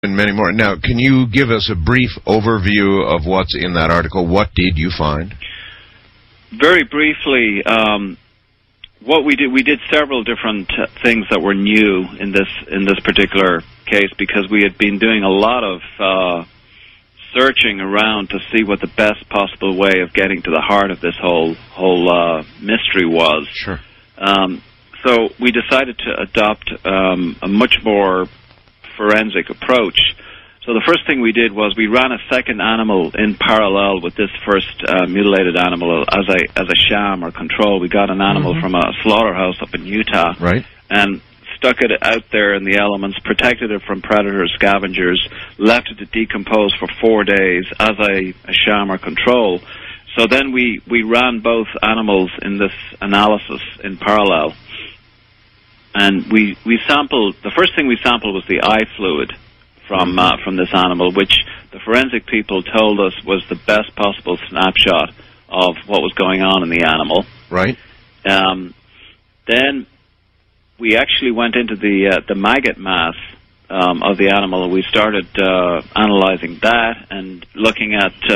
And many more. Now, can you give us a brief overview of what's in that article? What did you find? Very briefly, what we did several different things that were new in this particular case, because we had been doing a lot of searching around to see what the best possible way of getting to the heart of this whole mystery was. Sure. So we decided to adopt a much more forensic approach. So the first thing we did was we ran a second animal in parallel with this first mutilated animal as a sham or control. We got an animal from a slaughterhouse up in Utah, right, and stuck it out there in the elements, protected it from predators, scavengers, left it to decompose for 4 days as a sham or control. So then we ran both animals in this analysis in parallel. And we sampled, the first thing we sampled was the eye fluid from this animal, which the forensic people told us was the best possible snapshot of what was going on in the animal. Right. Then we actually went into the maggot mass of the animal, and we started analyzing that and looking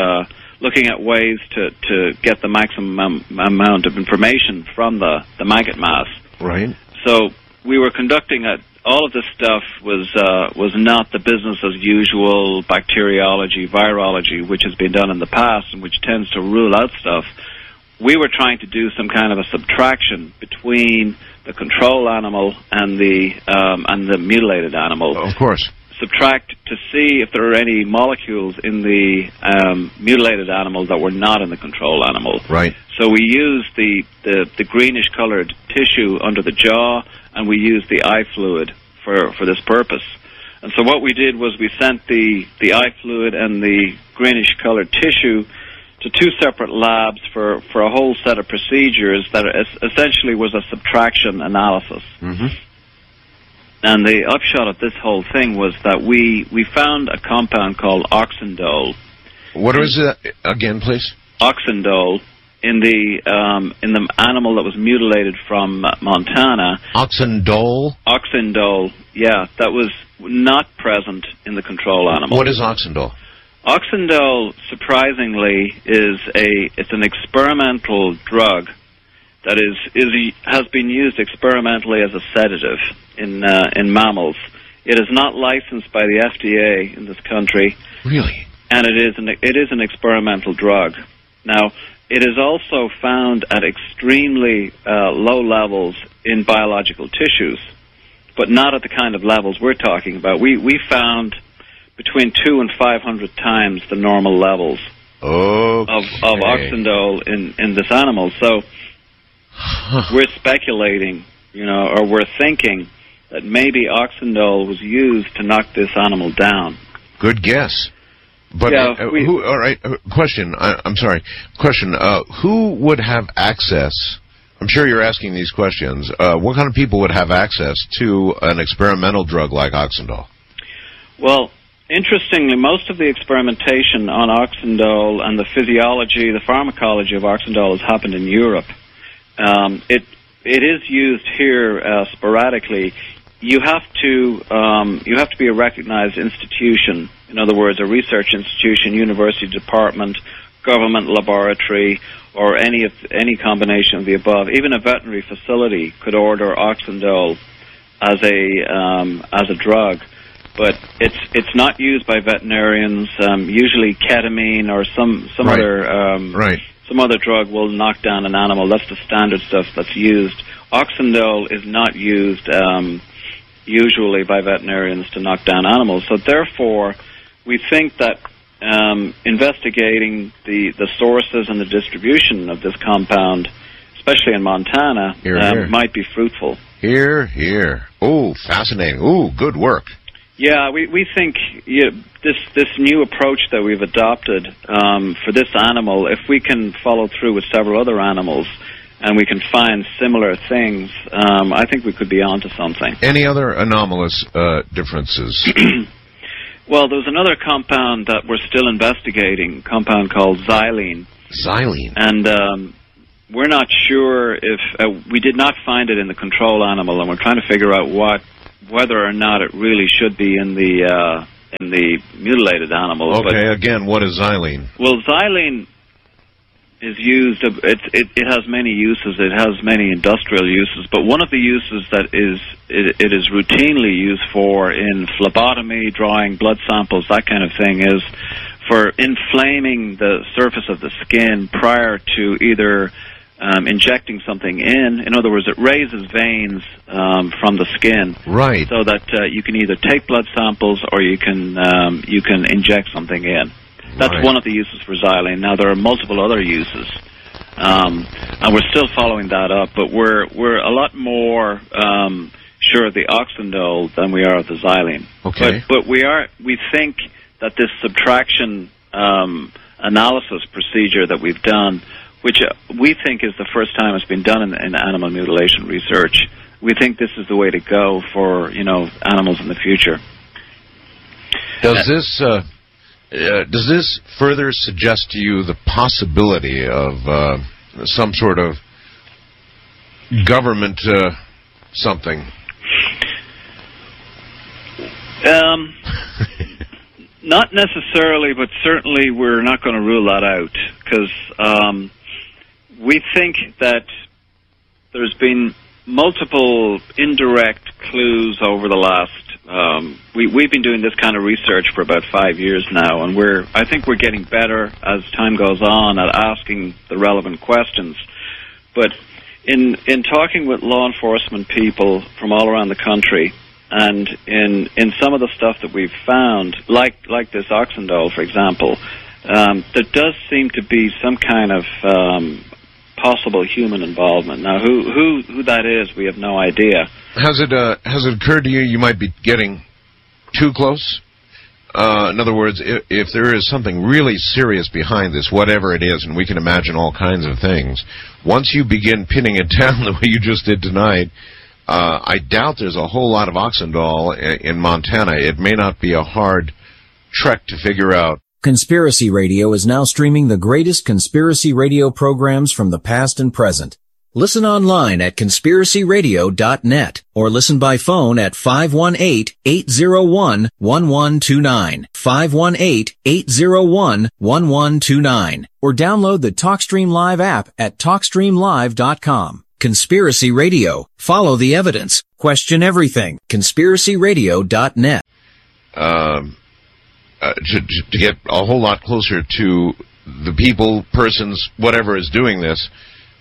at ways to get the maximum amount of information from the maggot mass. Right. So we were conducting all of this stuff was not the business as usual bacteriology, virology, which has been done in the past and which tends to rule out stuff. We were trying to do some kind of a subtraction between the control animal and the mutilated animal. Of course. Subtract to see if there are any molecules in the mutilated animal that were not in the control animal. Right. So we used the greenish-colored tissue under the jaw, and we used the eye fluid for this purpose. And so what we did was we sent the eye fluid and the greenish-colored tissue to 2 separate labs for a whole set of procedures that essentially was a subtraction analysis. Mm-hmm. And the upshot of this whole thing was that we found a compound called oxindole. What is it again, please? Oxindole in the animal that was mutilated from Montana. Oxindole? Oxindole, yeah, that was not present in the control animal. What is oxindole? Oxindole, surprisingly, it's an experimental drug that has been used experimentally as a sedative in mammals. It is not licensed by the FDA in this country. Really? And it is an experimental drug. Now, it is also found at extremely low levels in biological tissues, but not at the kind of levels we're talking about. We found between 200 and 500 times the normal levels of oxindole in this animal. So we're speculating, or we're thinking that maybe oxindole was used to knock this animal down. Good guess. But yeah, all right. Question. I'm sorry. Question. Who would have access? I'm sure you're asking these questions. What kind of people would have access to an experimental drug like oxindole? Well, interestingly, most of the experimentation on oxindole and the physiology, the pharmacology of oxindole has happened in Europe. It is used here sporadically. You have to be a recognized institution. In other words, a research institution, university department, government laboratory, or any combination of the above. Even a veterinary facility could order oxindole as a drug, but it's not used by veterinarians. Usually, ketamine or some other drug will knock down an animal. That's the standard stuff that's used. Oxindole is not used usually by veterinarians to knock down animals. So therefore, we think that investigating the sources and the distribution of this compound, especially in Montana, might be fruitful. Here. Oh, fascinating. Oh, good work. Yeah, we think this new approach that we've adopted for this animal, if we can follow through with several other animals and we can find similar things, I think we could be onto something. Any other anomalous differences? Well, there's another compound that we're still investigating, a compound called xylene. Xylene? And we're not sure if... we did not find it in the control animal, and we're trying to figure out whether or not it really should be in the in the mutilated animals. Okay, again, what is xylene? Well, xylene is used. It has many uses. It has many industrial uses, but one of the uses that it is routinely used for in phlebotomy, drawing blood samples, that kind of thing, is for inflaming the surface of the skin prior to either injecting something in. In other words, it raises veins from the skin, right? So that you can either take blood samples or you can inject something in. That's one of the uses for xylene. Now, there are multiple other uses, and we're still following that up, but we're a lot more sure of the oxandole than we are of the xylene. Okay. But we think that this subtraction analysis procedure that we've done, which we think is the first time it's been done in animal mutilation research, we think this is the way to go for animals in the future. Does this further suggest to you the possibility of some sort of government something? Not necessarily, but certainly we're not going to rule that out, because we think that there's been multiple indirect clues over the last. We've been doing this kind of research for about 5 years now, and I think we're getting better as time goes on at asking the relevant questions. But in talking with law enforcement people from all around the country, and in some of the stuff that we've found, like this oxandole, for example, there does seem to be some kind of possible human involvement. Now, who that is, we have no idea. Has it occurred to you you might be getting too close? In other words, if there is something really serious behind this, whatever it is, and we can imagine all kinds of things, once you begin pinning it down the way you just did tonight, I doubt there's a whole lot of oxandole in Montana. It may not be a hard trek to figure out. Conspiracy Radio is now streaming the greatest conspiracy radio programs from the past and present. Listen online at conspiracyradio.net or listen by phone at 518-801-1129, 518-801-1129, or download the TalkStream Live app at TalkStreamLive.com. Conspiracy Radio. Follow the evidence. Question everything. conspiracyradio.net. To get a whole lot closer to the people, persons, whatever is doing this,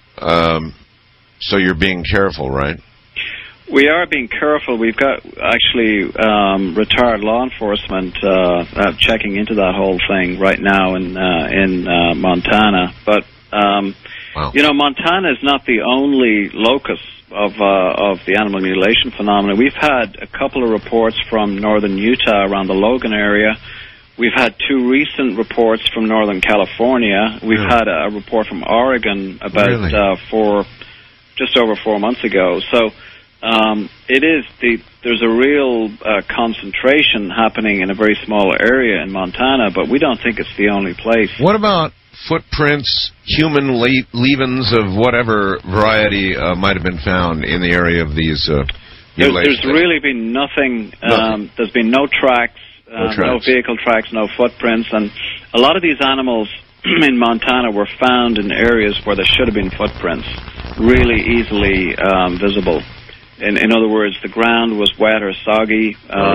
so you're being careful, right? We are being careful. We've got actually retired law enforcement checking into that whole thing right now in Montana. But wow. Montana is not the only locus of the animal mutilation phenomenon. We've had a couple of reports from northern Utah around the Logan area. We've had 2 recent reports from Northern California. We've had a report from Oregon about just over 4 months ago. So there's a real concentration happening in a very small area in Montana, but we don't think it's the only place. What about footprints, human leavings of whatever variety might have been found in the area of these mutilations? There's really been nothing. There's been no tracks. No vehicle tracks, no footprints, and a lot of these animals in Montana were found in areas where there should have been footprints, really easily visible. In other words, the ground was wet or soggy,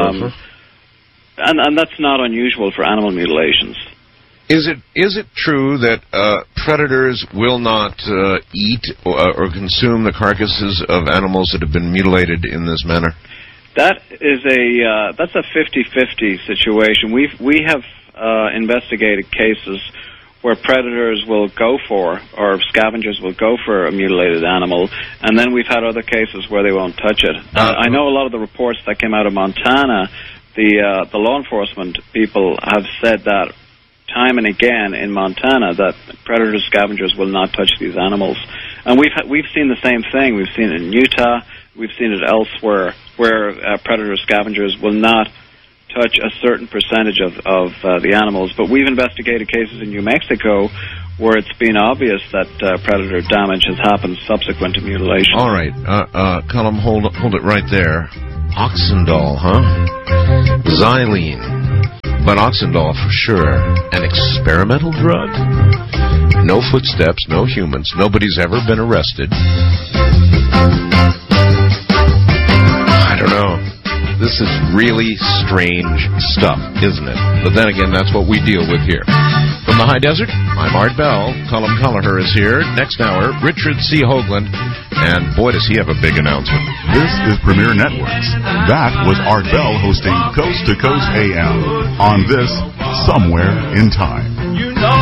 and that's not unusual for animal mutilations. Is it true that predators will not eat or consume the carcasses of animals that have been mutilated in this manner? That's a 50-50 situation. We have investigated cases where predators will go for, or scavengers will go for a mutilated animal, and then we've had other cases where they won't touch it. I know a lot of the reports that came out of Montana, the law enforcement people have said that time and again in Montana that predator scavengers will not touch these animals, and we've seen the same thing. We've seen it in Utah. We've seen it elsewhere, where predator scavengers will not touch a certain percentage of the animals. But we've investigated cases in New Mexico where it's been obvious that predator damage has happened subsequent to mutilation. All right, Colm, hold it right there. Oxandole, huh? Xylene. But Oxendol, for sure. An experimental drug? No footsteps, no humans. Nobody's ever been arrested. I don't know. This is really strange stuff, isn't it? But then again, that's what we deal with here. From the high desert, I'm Art Bell. Colm Kelleher is here. Next hour, Richard C. Hoagland. And boy, does he have a big announcement. This is Premier Networks. That was Art Bell hosting Coast to Coast AM on this Somewhere in Time.